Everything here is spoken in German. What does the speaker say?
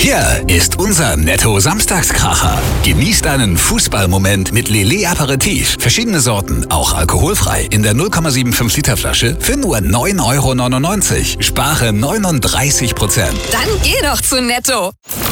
Hier ist unser Netto-Samstagskracher. Genießt einen Fußballmoment mit Lele Aperitif. Verschiedene Sorten, auch alkoholfrei. In der 0,75 Liter Flasche für nur 9,99 €. Spare 39%. Dann geh doch zu Netto.